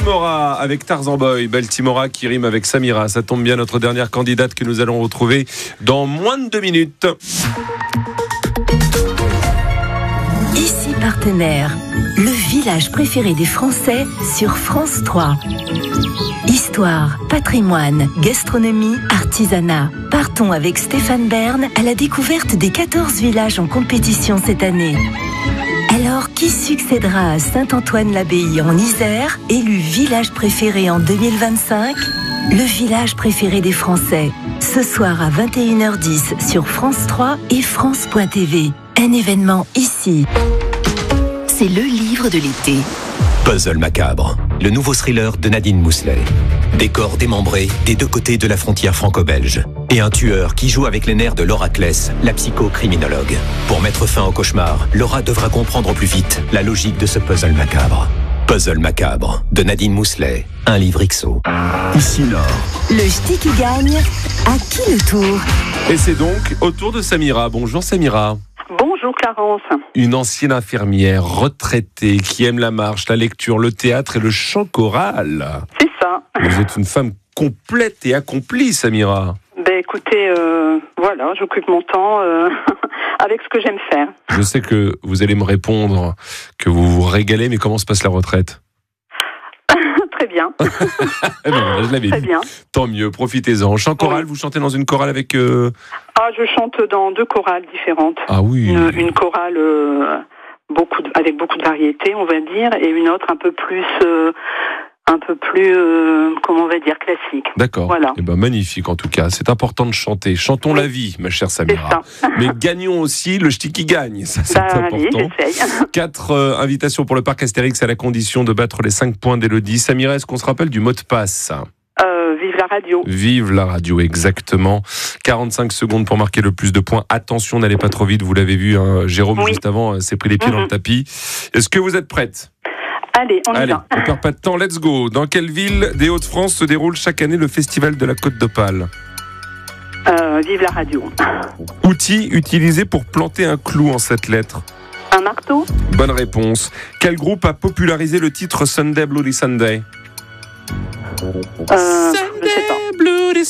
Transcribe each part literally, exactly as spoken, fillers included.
Baltimora avec Tarzan Boy. Baltimora qui rime avec Samira. Ça tombe bien, notre dernière candidate que nous allons retrouver dans moins de deux minutes. Ici Partenaire, le village préféré des Français sur France trois. Histoire, patrimoine, gastronomie, artisanat. Partons avec Stéphane Bern à la découverte des quatorze villages en compétition cette année. Alors, qui succédera à Saint-Antoine-l'Abbaye en Isère, élu village préféré en deux mille vingt-cinq? Le village préféré des Français. Ce soir à vingt et une heures dix sur France trois et France point T V. Un événement ici. C'est le livre de l'été. Puzzle macabre, le nouveau thriller de Nadine Mousselet. Décor démembré des deux côtés de la frontière franco-belge. Et un tueur qui joue avec les nerfs de Laura Kless, la psychocriminologue. Pour mettre fin au cauchemar, Laura devra comprendre au plus vite la logique de ce puzzle macabre. Puzzle macabre, de Nadine Mousselet, un livre X O. Ici Nord. Le ch'ti qui gagne, à qui le tour? Et c'est donc au tour de Samira. Bonjour Samira. Bonjour Clarence. Une ancienne infirmière retraitée qui aime la marche, la lecture, le théâtre et le chant choral. C'est ça. Vous êtes une femme complète et accomplie, Samira. Ben écoutez, euh, voilà, j'occupe mon temps euh, avec ce que j'aime faire. Je sais que vous allez me répondre que vous vous régalez, mais comment se passe la retraite? Très bien. Eh ben, je l'avais Très dit. bien. Tant mieux, profitez-en. Chant choral, Oui. vous chantez dans une chorale avec... Euh... Ah, je chante dans deux chorales différentes. Ah oui. Une, une chorale euh, beaucoup de, avec beaucoup de variétés, on va dire, et une autre un peu plus, euh, un peu plus, euh, comment on va dire, classique. D'accord. Voilà. Eh ben, magnifique en tout cas. C'est important de chanter. Chantons Oui. la vie, ma chère Samira. C'est ça. Mais gagnons aussi le ch'ti qui gagne. Ça, c'est Bah, allez, important. j'essaye. Quatre euh, invitations pour le parc Astérix à la condition de battre les cinq points d'Élodie. Samira, est-ce qu'on se rappelle du mot de passe? Euh, vive la radio. Vive la radio, exactement. quarante-cinq secondes pour marquer le plus de points. Attention, n'allez pas trop vite. Vous l'avez vu, hein, Jérôme, Oui. juste avant, s'est pris les pieds Mm-hmm. dans le tapis. Est-ce que vous êtes prête? Allez, on y Allez, va. on perd pas de temps, let's go. Dans quelle ville des Hauts-de-France se déroule chaque année le festival de la Côte d'Opale? Euh, vive la radio. Outil utilisé pour planter un clou en sept lettres. Un marteau. Bonne réponse. Quel groupe a popularisé le titre Sunday Bloody Sunday? Euh, je sais pas. Bloody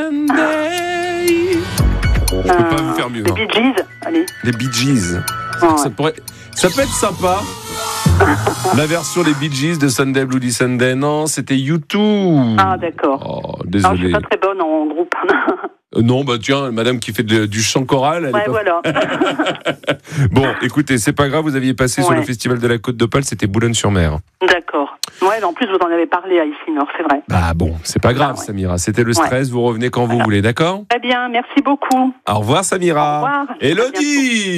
Sunday. Je peux pas vous faire mieux. Les hein. Bee Gees. Allez. Les Bee Gees. Oh, Ça, ouais. pourrait... ça peut être sympa. La version des Bee Gees de Sunday Bloody Sunday. Non, c'était U deux. Ah, d'accord. Oh, Non, je désolé. suis pas très bonne en groupe. Euh, non, bah tiens, madame qui fait de- du chant choral. Elle Ouais, est pas... voilà. Bon, écoutez, c'est pas grave, vous aviez passé sur Ouais. le festival de la Côte d'Opale, c'était Boulogne-sur-Mer. D'accord. Ouais, en plus, vous en avez parlé à Ici Nord, c'est vrai. Bah bon, c'est pas grave, Ah ouais. Samira. C'était le stress, vous revenez quand vous voulez, d'accord? Très bien, merci beaucoup. Au revoir, Samira. Au revoir. Élodie,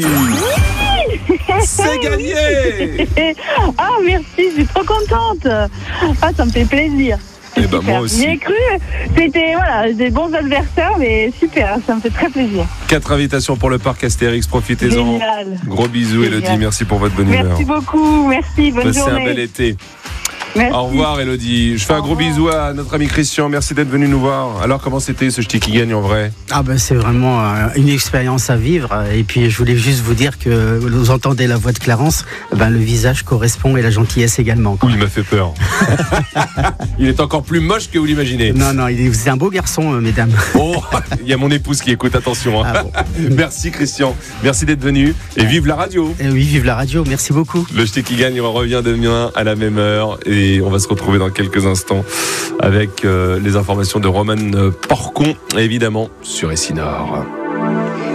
c'est gagné. Ah merci, je suis trop contente. Ah, ça me fait plaisir. Eh ben, Super. moi aussi. J'y ai cru. C'était voilà, des bons adversaires, mais super, ça me fait très plaisir. Quatre invitations pour le parc Astérix, profitez-en. Génial. Gros bisous, Génial. Élodie, merci pour votre bonne humeur. Merci beaucoup, merci, bonne Passez journée. un bel été. Merci. Au revoir, Élodie. Je fais Au un gros revoir. bisou à notre ami Christian. Merci d'être venu nous voir. Alors, comment c'était ce ch'ti qui gagne en vrai? Ah ben c'est vraiment euh, une expérience à vivre. Et puis je voulais juste vous dire que vous entendez la voix de Clarence, ben le visage correspond et la gentillesse également. quoi. Ouh, il m'a fait peur. Il est encore plus moche que vous l'imaginez. Non, non, il est, c'est un beau garçon, euh, mesdames. Oh, il y a mon épouse qui écoute, attention. hein. Ah bon. Merci Christian, merci d'être venu et vive la radio. Et oui, vive la radio, merci beaucoup. Le ch'ti qui gagne revient demain à la même heure et on va se retrouver dans quelques instants avec euh, les informations de Roman Porcon, évidemment sur Essinor.